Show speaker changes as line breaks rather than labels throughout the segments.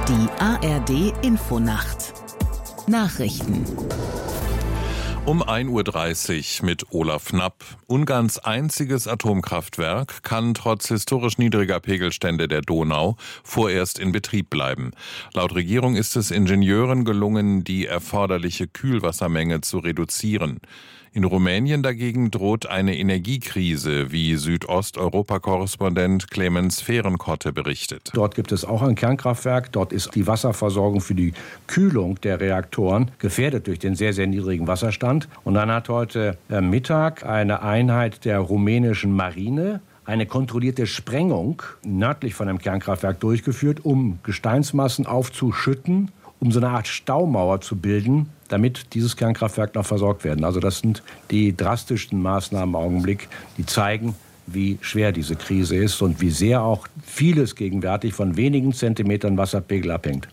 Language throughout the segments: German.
Die ARD-Infonacht. Nachrichten.
Um 1:30 Uhr mit Olaf Knapp. Ungarns einziges Atomkraftwerk kann trotz historisch niedriger Pegelstände der Donau vorerst in Betrieb bleiben. Laut Regierung ist es Ingenieuren gelungen, die erforderliche Kühlwassermenge zu reduzieren. In Rumänien dagegen droht eine Energiekrise, wie Südosteuropa-Korrespondent Clemens Fehrenkotte berichtet.
Dort gibt es auch ein Kernkraftwerk. Dort ist die Wasserversorgung für die Kühlung der Reaktoren gefährdet durch den sehr, sehr niedrigen Wasserstand. Und dann hat heute Mittag eine Einheit der rumänischen Marine eine kontrollierte Sprengung nördlich von einem Kernkraftwerk durchgeführt, um Gesteinsmassen aufzuschütten, um so eine Art Staumauer zu bilden, damit dieses Kernkraftwerk noch versorgt werden. Also das sind die drastischsten Maßnahmen im Augenblick, die zeigen, wie schwer diese Krise ist und wie sehr auch vieles gegenwärtig von wenigen Zentimetern Wasserpegel abhängt.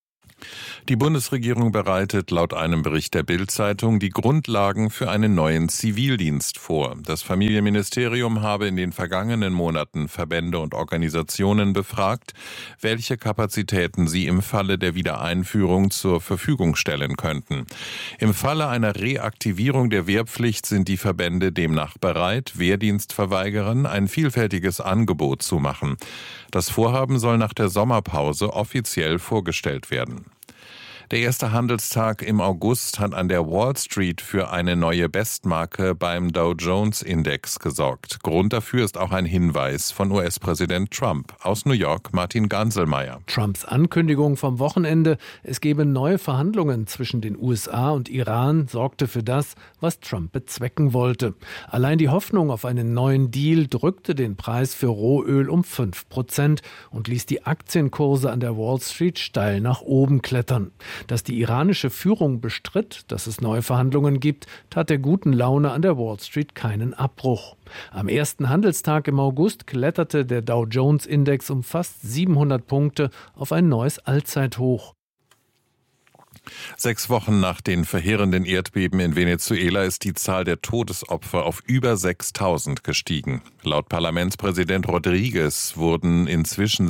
Die Bundesregierung bereitet laut einem Bericht der Bild-Zeitung die Grundlagen für einen neuen Zivildienst vor. Das Familienministerium habe in den vergangenen Monaten Verbände und Organisationen befragt, welche Kapazitäten sie im Falle der Wiedereinführung zur Verfügung stellen könnten. Im Falle einer Reaktivierung der Wehrpflicht sind die Verbände demnach bereit, Wehrdienstverweigerern ein vielfältiges Angebot zu machen. Das Vorhaben soll nach der Sommerpause offiziell vorgestellt werden. Der erste Handelstag im August hat an der Wall Street für eine neue Bestmarke beim Dow Jones Index gesorgt. Grund dafür ist auch ein Hinweis von US-Präsident Trump. Aus New York Martin Ganselmeier.
Trumps Ankündigung vom Wochenende, es gebe neue Verhandlungen zwischen den USA und Iran, sorgte für das, was Trump bezwecken wollte. Allein die Hoffnung auf einen neuen Deal drückte den Preis für Rohöl um 5% und ließ die Aktienkurse an der Wall Street steil nach oben klettern. Dass die iranische Führung bestritt, dass es neue Verhandlungen gibt, tat der guten Laune an der Wall Street keinen Abbruch. Am ersten Handelstag im August kletterte der Dow Jones Index um fast 700 Punkte auf ein neues Allzeithoch.
6 Wochen nach den verheerenden Erdbeben in Venezuela ist die Zahl der Todesopfer auf über 6.000 gestiegen. Laut Parlamentspräsident Rodriguez wurden inzwischen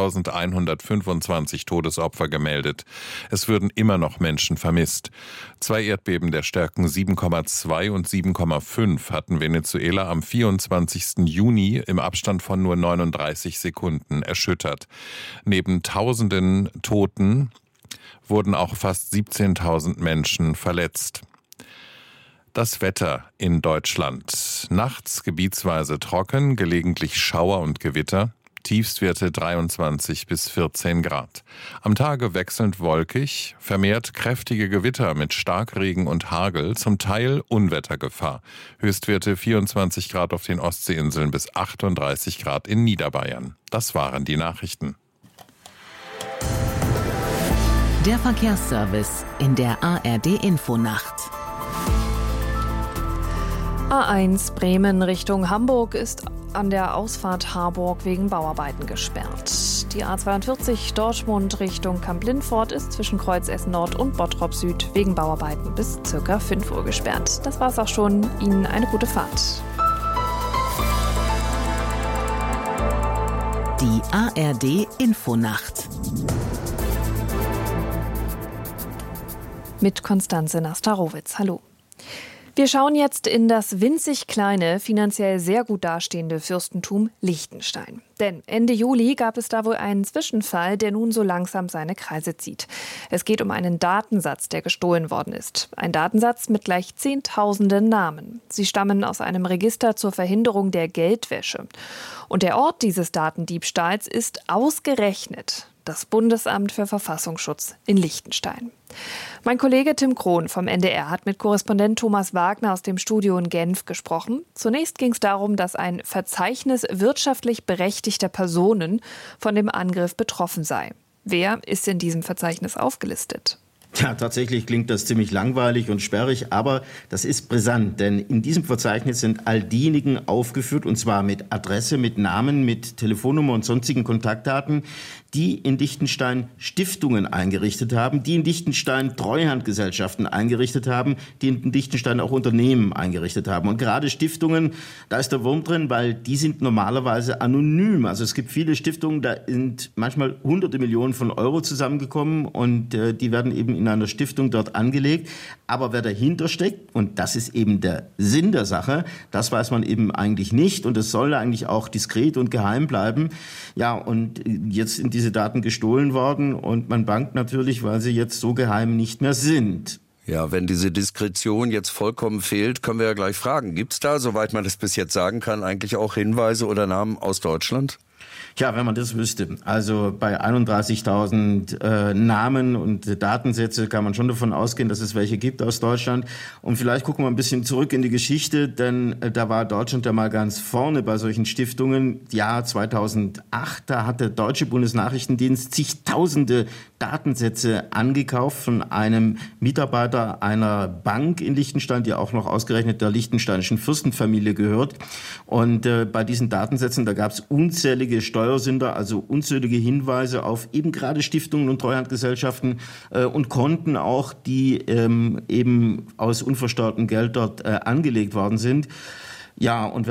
6.125 Todesopfer gemeldet. Es würden immer noch Menschen vermisst. 2 Erdbeben der Stärken 7,2 und 7,5 hatten Venezuela am 24. Juni im Abstand von nur 39 Sekunden erschüttert. Neben Tausenden Toten wurden auch fast 17.000 Menschen verletzt. Das Wetter in Deutschland. Nachts gebietsweise trocken, gelegentlich Schauer und Gewitter. Tiefstwerte 23 bis 14 Grad. Am Tage wechselnd wolkig, vermehrt kräftige Gewitter mit Starkregen und Hagel, zum Teil Unwettergefahr. Höchstwerte 24 Grad auf den Ostseeinseln bis 38 Grad in Niederbayern. Das waren die Nachrichten.
Der Verkehrsservice in der ARD-Infonacht.
A1 Bremen Richtung Hamburg ist an der Ausfahrt Harburg wegen Bauarbeiten gesperrt. Die A42 Dortmund Richtung Kamp-Lintfort ist zwischen Kreuz Essen Nord und Bottrop Süd wegen Bauarbeiten bis ca. 5 Uhr gesperrt. Das war's auch schon. Ihnen eine gute Fahrt.
Die ARD-Infonacht.
Mit Konstanze Nastarowitz. Hallo. Wir schauen jetzt in das winzig kleine, finanziell sehr gut dastehende Fürstentum Liechtenstein. Denn Ende Juli gab es da wohl einen Zwischenfall, der nun so langsam seine Kreise zieht. Es geht um einen Datensatz, der gestohlen worden ist. Ein Datensatz mit gleich Zehntausenden Namen. Sie stammen aus einem Register zur Verhinderung der Geldwäsche. Und der Ort dieses Datendiebstahls ist ausgerechnet das Bundesamt für Verfassungsschutz in Liechtenstein. Mein Kollege Tim Krohn vom NDR hat mit Korrespondent Thomas Wagner aus dem Studio in Genf gesprochen. Zunächst ging es darum, dass ein Verzeichnis wirtschaftlich berechtigter Personen von dem Angriff betroffen sei. Wer ist in diesem Verzeichnis aufgelistet?
Ja, tatsächlich klingt das ziemlich langweilig und sperrig, aber das ist brisant, denn in diesem Verzeichnis sind all diejenigen aufgeführt, und zwar mit Adresse, mit Namen, mit Telefonnummer und sonstigen Kontaktdaten, die in Liechtenstein Stiftungen eingerichtet haben, die in Liechtenstein Treuhandgesellschaften eingerichtet haben, die in Liechtenstein auch Unternehmen eingerichtet haben. Und gerade Stiftungen, da ist der Wurm drin, weil die sind normalerweise anonym. Also es gibt viele Stiftungen, da sind manchmal hunderte Millionen von Euro zusammengekommen und die werden eben in einer Stiftung dort angelegt. Aber wer dahinter steckt, und das ist eben der Sinn der Sache, das weiß man eben eigentlich nicht und es soll eigentlich auch diskret und geheim bleiben. Ja, und jetzt sind diese Daten gestohlen worden und man bangt natürlich, weil sie jetzt so geheim nicht mehr sind.
Ja, wenn diese Diskretion jetzt vollkommen fehlt, können wir ja gleich fragen. Gibt es da, soweit man das bis jetzt sagen kann, eigentlich auch Hinweise oder Namen aus Deutschland?
Ja, wenn man das wüsste. Also bei 31.000 Namen und Datensätze kann man schon davon ausgehen, dass es welche gibt aus Deutschland. Und vielleicht gucken wir ein bisschen zurück in die Geschichte, denn da war Deutschland ja mal ganz vorne bei solchen Stiftungen. Jahr 2008, da hat der deutsche Bundesnachrichtendienst zigtausende Datensätze angekauft von einem Mitarbeiter einer Bank in Liechtenstein, die auch noch ausgerechnet der liechtensteinischen Fürstenfamilie gehört. Und bei diesen Datensätzen, da gab es unzählige Steuersünder, also unzählige Hinweise auf eben gerade Stiftungen und Treuhandgesellschaften und Konten auch, die eben aus unversteuertem Geld dort angelegt worden sind. Ja, und